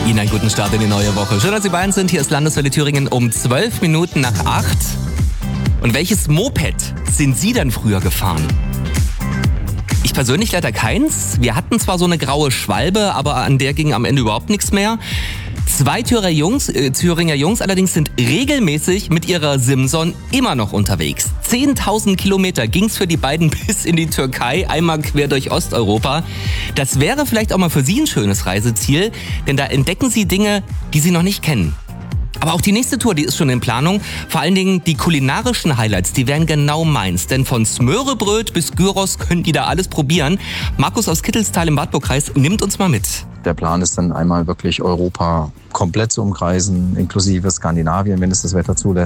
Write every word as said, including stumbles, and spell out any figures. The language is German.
Ihnen einen guten Start in die neue Woche. Schön, dass Sie bei uns sind. Hier ist Landeswelle Thüringen um zwölf Minuten nach acht. Und welches Moped sind Sie denn früher gefahren? Ich persönlich leider keins. Wir hatten zwar so eine graue Schwalbe, aber an der ging am Ende überhaupt nichts mehr. Zwei Thüringer Jungs, äh, Thüringer Jungs allerdings sind regelmäßig mit ihrer Simson immer noch unterwegs. zehntausend Kilometer ging's für die beiden bis in die Türkei, einmal quer durch Osteuropa. Das wäre vielleicht auch mal für Sie ein schönes Reiseziel, denn da entdecken Sie Dinge, die Sie noch nicht kennen. Aber auch die nächste Tour, die ist schon in Planung. Vor allen Dingen die kulinarischen Highlights, die wären genau meins. Denn von Smörebröt bis Gyros können die da alles probieren. Markus aus Kittelstal im Wartburgkreis nimmt uns mal mit. Der Plan ist dann einmal wirklich Europa komplett zu umkreisen, inklusive Skandinavien, wenn es das Wetter zulässt.